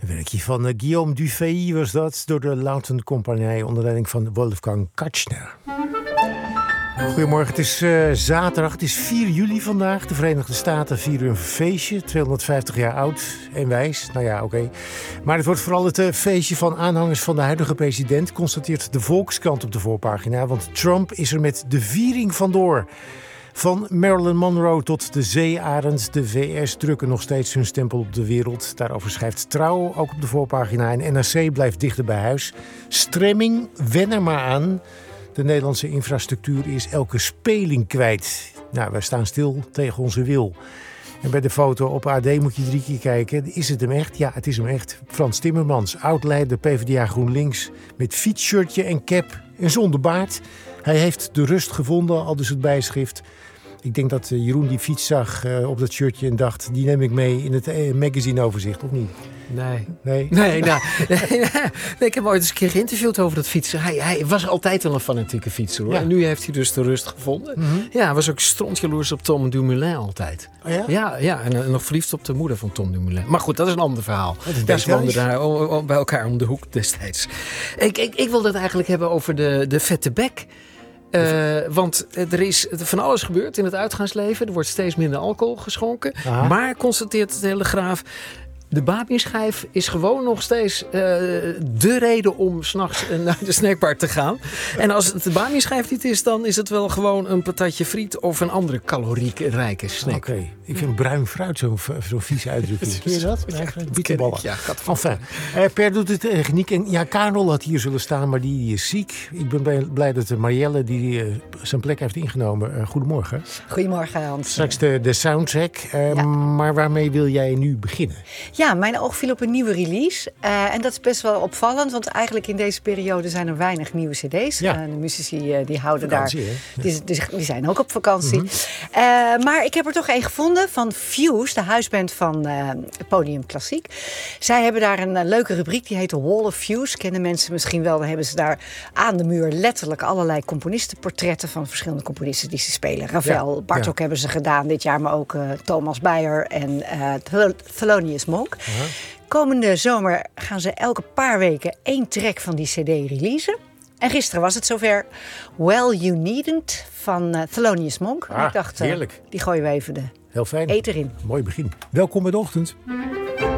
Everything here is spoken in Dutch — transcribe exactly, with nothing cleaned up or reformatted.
Een werkje van uh, Guillaume Dufay was dat, door de Lauten Compagnie onder leiding van Wolfgang Katchner. Goedemorgen, het is uh, zaterdag, het is vier juli vandaag. De Verenigde Staten vieren een feestje, tweehonderdvijftig jaar oud en wijs. Nou ja, oké. Okay. Maar het wordt vooral het uh, feestje van aanhangers van de huidige president, constateert de Volkskrant op de voorpagina. Want Trump is er met de viering vandoor. Van Marilyn Monroe tot de zeearend, de V S drukken nog steeds hun stempel op de wereld. Daarover schrijft Trouw ook op de voorpagina. En N R C blijft dichter bij huis. Stremming, wen er maar aan. De Nederlandse infrastructuur is elke speling kwijt. Nou, wij staan stil tegen onze wil. En bij de foto op A D moet je drie keer kijken. Is het hem echt? Ja, het is hem echt. Frans Timmermans, oud-leider P v d A GroenLinks. Met fietsshirtje en cap en zonder baard. Hij heeft de rust gevonden, al dus het bijschrift. Ik denk dat Jeroen die fiets zag uh, op dat shirtje en dacht, die neem ik mee in het uh, magazine-overzicht, of niet? Nee. Nee? Nee, nou, nee, nee, nee, ik heb hem ooit eens een keer geïnterviewd over dat fietsen. Hij, hij was altijd wel een fanatieke fietser, hoor. Ja. En nu heeft hij dus de rust gevonden. Mm-hmm. Ja, hij was ook strontjaloers op Tom Dumoulin altijd. Oh ja? Ja, ja, en, en nog verliefd op de moeder van Tom Dumoulin. Maar goed, dat is een ander verhaal. Ja, ze woonden daar o, o, bij elkaar om de hoek destijds. Ik, ik, ik wil het eigenlijk hebben over de, de vette bek. Uh, want er is van alles gebeurd in het uitgaansleven. Er wordt steeds minder alcohol geschonken. Aha. Maar, constateert de Telegraaf, de Babinschijf is gewoon nog steeds uh, de reden om 's nachts naar de snackbar te gaan. En als het de Babinschijf niet is, dan is het wel gewoon een patatje friet of een andere calorierijke snack. Oké, okay. Ik vind bruin fruit zo'n, zo'n vieze uitdrukking. Ken je dat? Bitterballen. Ja, enfin, uh, Per doet het techniek. En ja, Karel had hier zullen staan, maar die is ziek. Ik ben blij dat de Marielle die uh, zijn plek heeft ingenomen. Uh, goedemorgen. Goedemorgen, Hans. Straks de, de soundtrack. Uh, ja. Maar waarmee wil jij nu beginnen? Ja, mijn oog viel op een nieuwe release. Uh, en dat is best wel opvallend, want eigenlijk in deze periode zijn er weinig nieuwe cd's. Ja. Uh, de muzici uh, die houden vakantie, daar... Ja. Die, die, die zijn ook op vakantie. Mm-hmm. Uh, maar ik heb er toch één gevonden van Fuse, de huisband van uh, Podium Klassiek. Zij hebben daar een uh, leuke rubriek, die heet The Wall of Fuse. Kennen mensen misschien wel. Dan hebben ze daar aan de muur letterlijk allerlei componistenportretten van verschillende componisten die ze spelen. Ravel, ja. Bartók ja. hebben ze gedaan dit jaar, maar ook uh, Thomas Beyer en uh, Thelonious Monk. Uh-huh. Komende zomer gaan ze elke paar weken één track van die cd releasen. En gisteren was het zover. Well You Needn't van uh, Thelonious Monk. Ah, ik dacht, uh, heerlijk. Die gooien we even de Heel fijn. eter in. Mooi begin. Welkom bij de ochtend.